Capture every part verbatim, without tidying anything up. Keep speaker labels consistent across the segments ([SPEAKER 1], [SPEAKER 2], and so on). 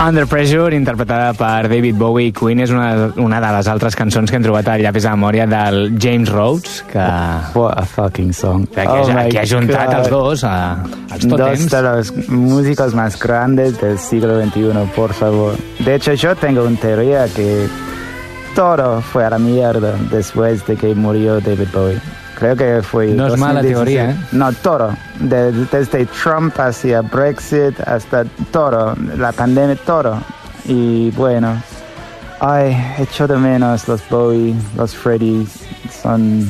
[SPEAKER 1] Under Pressure, interpretada per David Bowie i Queen, és una, una de les altres cançons que hem trobat al llapis de memòria del James Rhodes, que...
[SPEAKER 2] What a fucking song.
[SPEAKER 1] Que aquí, oh aquí ha juntat God. els dos, a, als tòtems.
[SPEAKER 2] Dos de los músicos más grandes del siglo veintiuno, por favor. De hecho, yo tengo una teoría que todo fue a la mierda después de que murió David Bowie. Creo que fue...
[SPEAKER 1] No es mala teoría, ¿eh?
[SPEAKER 2] No, todo. De, desde Trump hacia Brexit hasta todo. La pandemia, todo. Y bueno... Ay, echo de menos los Bowie, los Freddys. Son...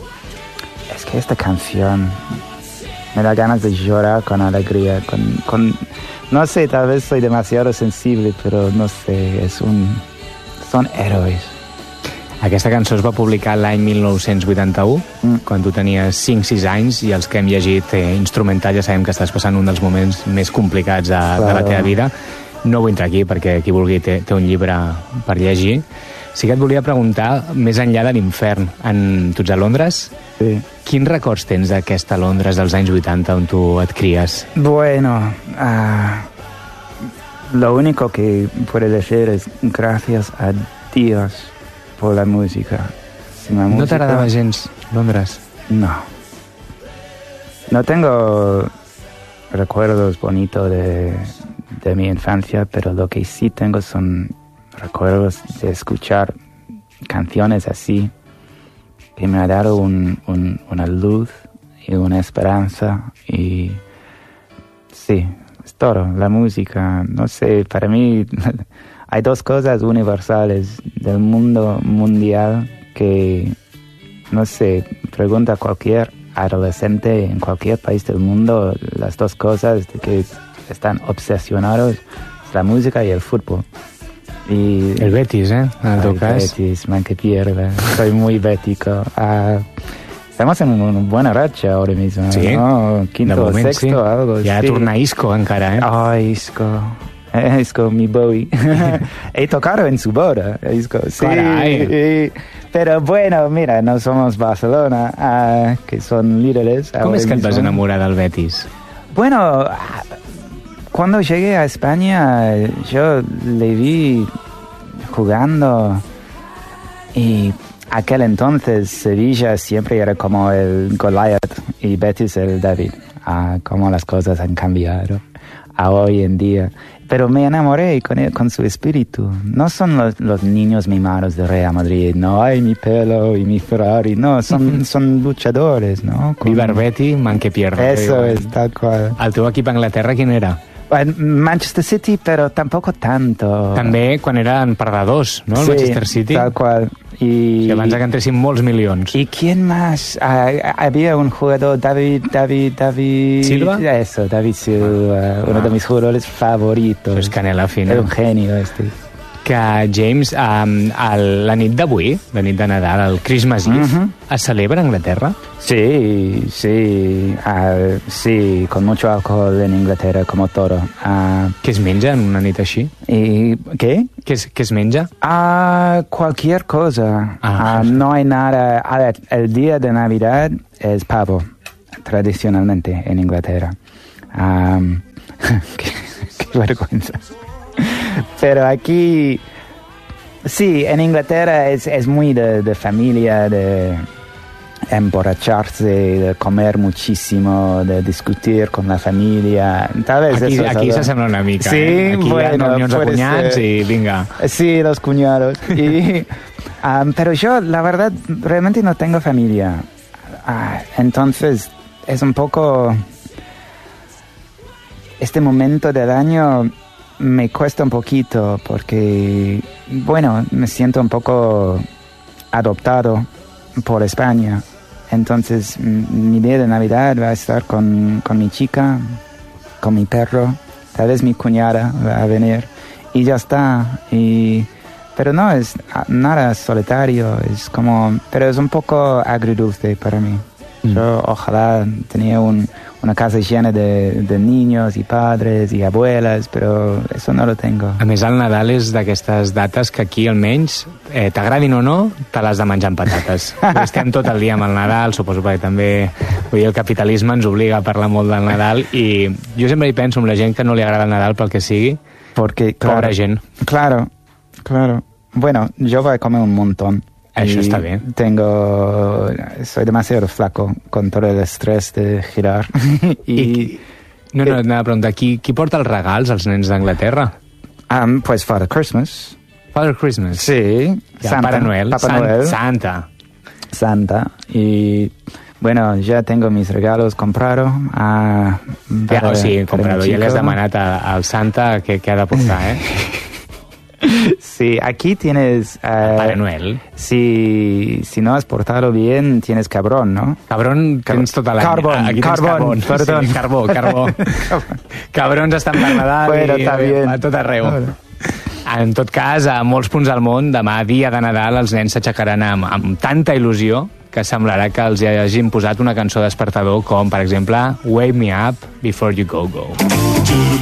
[SPEAKER 2] Es que esta canción me da ganas de llorar con alegría. Con, con... No sé, tal vez soy demasiado sensible, pero no sé, es un... Son héroes.
[SPEAKER 1] Aquesta cançó es va publicar l'any mil nou-cents vuitanta-u, mm. quan tu tenies cinc sis anys, i els que hem llegit eh, instrumental ja sabem que estàs passant un dels moments més complicats de, claro. de la teva vida. No vull entrar aquí, perquè qui vulgui té, té un llibre per llegir. Sí que et volia preguntar, més enllà de l'infern, en... tu ets a Londres?
[SPEAKER 2] Sí.
[SPEAKER 1] Quins records tens d'aquesta Londres dels anys vuitanta on tu et cries?
[SPEAKER 2] Bueno, uh, lo único que puedo decir es gracias a Dios por la música. La
[SPEAKER 1] ¿No
[SPEAKER 2] música...
[SPEAKER 1] te agradaba gens Londres?
[SPEAKER 2] No. No tengo recuerdos bonitos de, de mi infancia, pero lo que sí tengo son recuerdos de escuchar canciones así, que me ha dado un, un, una luz y una esperanza. Y sí, es todo. La música, no sé, para mí... Hay dos cosas universales del mundo mundial que, no sé, pregunta a cualquier adolescente en cualquier país del mundo, las dos cosas de que están obsesionados, es la música y el fútbol. Y
[SPEAKER 1] el Betis, ¿eh? En tu cas.
[SPEAKER 2] El Betis, man, que pierda. Soy muy bético. Uh, estamos en una buena racha ahora mismo,
[SPEAKER 1] sí,
[SPEAKER 2] ¿no? Quinto o sexto, sí. Algo.
[SPEAKER 1] Ja
[SPEAKER 2] sí.
[SPEAKER 1] Torna Isco encara, eh?
[SPEAKER 2] Ai, oh, Isco. Isco, mi Bowie. He tocado en su boda, Isco. Sí, y, pero bueno, mira, no somos Barcelona, uh, que son líderes.
[SPEAKER 1] ¿Cómo es que te vas a enamorar del Betis?
[SPEAKER 2] Bueno, cuando llegué a España, yo le vi jugando y aquel entonces Sevilla siempre era como el Goliath y Betis el David. Ah, cómo las cosas han cambiado a hoy en día. Pero me enamoré con él, con su espíritu. No son los, los niños mimados de Real Madrid, no, ay, mi pelo y mi Ferrari, no, son, son luchadores, ¿no? Con...
[SPEAKER 1] Viva el Betis, man que pierde.
[SPEAKER 2] Eso es, tal cual.
[SPEAKER 1] El teu equip a Anglaterra, quin era?
[SPEAKER 2] Manchester City, pero tampoco tanto.
[SPEAKER 1] També quan eren perdedors, no? El
[SPEAKER 2] sí,
[SPEAKER 1] Manchester City.
[SPEAKER 2] Tal cual. Y...
[SPEAKER 1] Si abans que entressin molts milions.
[SPEAKER 2] ¿Y quién más? Ah, había un jugador, David, David, David...
[SPEAKER 1] ¿Silva?
[SPEAKER 2] Eso, David Silva, ah. uno de mis jugadores favoritos.
[SPEAKER 1] Eso es canela fina.
[SPEAKER 2] Era un genio este.
[SPEAKER 1] Que, James, um, el, la nit d'avui, la nit de Nadal, el Christmas Eve, uh-huh. ¿es celebra a Inglaterra?
[SPEAKER 2] Sí, sí, uh, sí, con mucho alcohol en Inglaterra, como todo. Uh,
[SPEAKER 1] ¿Qué es menja en una nit així?
[SPEAKER 2] ¿Y qué?
[SPEAKER 1] ¿Qué es, qué es menja?
[SPEAKER 2] Uh, cualquier cosa.
[SPEAKER 1] Ah,
[SPEAKER 2] uh, no hay nada. A ver, el día de Navidad es pavo, tradicionalmente en Inglaterra. Um, qué, qué vergüenza. Pero aquí, sí, en Inglaterra es, es muy de, de familia, de emborracharse, de comer muchísimo, de discutir con la familia. Tal vez
[SPEAKER 1] aquí
[SPEAKER 2] eso
[SPEAKER 1] aquí s'assembla una mica,
[SPEAKER 2] sí,
[SPEAKER 1] eh? Aquí
[SPEAKER 2] bueno,
[SPEAKER 1] hi ha reunions de cunyats ser. I vinga.
[SPEAKER 2] Sí, los cuñados. Y, um, pero yo, la verdad, realmente no tengo familia. Uh, entonces, es un poco... Este momento del año... Me cuesta un poquito porque, bueno, me siento un poco adoptado por España. Entonces, mi día de Navidad va a estar con, con mi chica, con mi perro, tal vez mi cuñada va a venir y ya está. Y, pero no es nada solitario, es como, pero es un poco agridulce para mí. Mm. Yo ojalá tenía un, una casa llena de, de niños y padres y abuelas, pero eso no lo tengo.
[SPEAKER 1] A més, el Nadal és d'aquestes dates que aquí, almenys, eh, t'agradin o no, te l'has de menjar amb patates. Estem tot el dia amb el Nadal, suposo perquè també vull dir, el capitalisme ens obliga a parlar molt del Nadal, i jo sempre hi penso amb la gent que no li agrada el Nadal pel que sigui,
[SPEAKER 2] Porque, claro,
[SPEAKER 1] Pobra gent.
[SPEAKER 2] Claro, claro. Bueno, yo voy a comer un montón.
[SPEAKER 1] Eso está bien.
[SPEAKER 2] Tengo... Soy demasiado flaco con todo el estrès de girar. I,
[SPEAKER 1] I, no, no, anava a preguntar, qui, qui porta els regals als nens d'Anglaterra?
[SPEAKER 2] Um, pues Father Christmas.
[SPEAKER 1] Father Christmas?
[SPEAKER 2] Sí.
[SPEAKER 1] Ja,
[SPEAKER 2] Santa.
[SPEAKER 1] Pare Noel.
[SPEAKER 2] Papa
[SPEAKER 1] San,
[SPEAKER 2] Noel.
[SPEAKER 1] Santa.
[SPEAKER 2] Santa. Y... Bueno, ya tengo mis regalos comprados. Uh,
[SPEAKER 1] Ja, o sigui, comprado. Ja li has demanat al Santa que, que ha de portar, eh?
[SPEAKER 2] Sí, aquí tienes... Uh,
[SPEAKER 1] Pare Noel.
[SPEAKER 2] Si, si no has portado bien, tienes cabrón, ¿no?
[SPEAKER 1] Cabrón,
[SPEAKER 2] Car
[SPEAKER 1] tens tota l'any.
[SPEAKER 2] Carbón,
[SPEAKER 1] Aquí
[SPEAKER 2] carbón,
[SPEAKER 1] tens
[SPEAKER 2] perdón.
[SPEAKER 1] Sí, carbó, carbó. Cabrons estan per Nadal
[SPEAKER 2] bueno,
[SPEAKER 1] i
[SPEAKER 2] bien.
[SPEAKER 1] a tot arreu. En tot cas, a molts punts del món, demà, dia de Nadal, els nens s'aixecaran amb, amb tanta il·lusió que semblarà que els hagin posat una cançó despertador com, per exemple, Wake Me Up Before You Go Go.